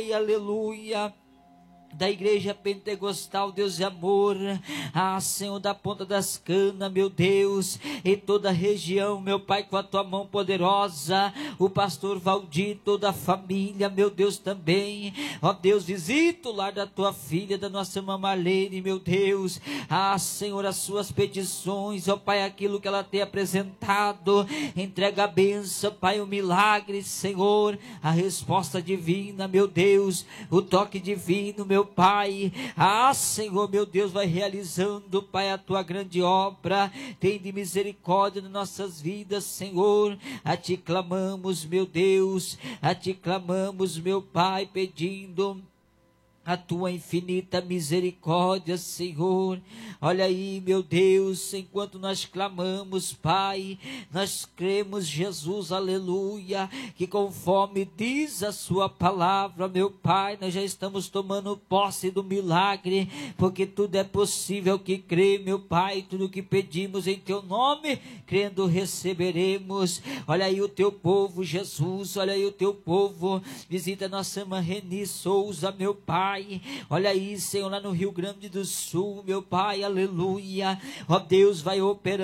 aleluia, da igreja pentecostal, Deus de amor, Senhor, da Ponta das Canas, meu Deus, em toda a região, meu Pai, com a tua mão poderosa, o pastor Valdir, toda a família, meu Deus, também, ó Deus, visita o lar da tua filha, da nossa irmã Marlene, meu Deus, Senhor, as suas petições, ó Pai, aquilo que ela tem apresentado, entrega a bênção, Pai, o milagre, Senhor, a resposta divina, meu Deus, o toque divino, meu Pai, Senhor, meu Deus, vai realizando, Pai, a tua grande obra, tem de misericórdia nas nossas vidas, Senhor, a ti clamamos, meu Deus, a ti clamamos, meu Pai, pedindo a tua infinita misericórdia, Senhor. Olha aí, meu Deus, enquanto nós clamamos, Pai, nós cremos, Jesus, aleluia, que conforme diz a sua palavra, meu Pai, nós já estamos tomando posse do milagre, porque tudo é possível que crê, meu Pai, tudo que pedimos em teu nome, crendo receberemos. Olha aí o teu povo, Jesus, olha aí o teu povo, visita nossa irmã Reni Souza, meu Pai, olha aí, Senhor, lá no Rio Grande do Sul, meu Pai, aleluia, ó Deus, vai operando